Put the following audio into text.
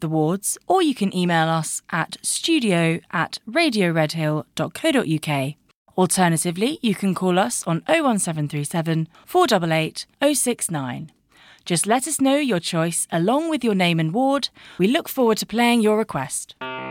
the wards, or you can email us at studio@radioredhill.co.uk. Alternatively, you can call us on 01737 488 069. Just let us know your choice along with your name and ward. We look forward to playing your request.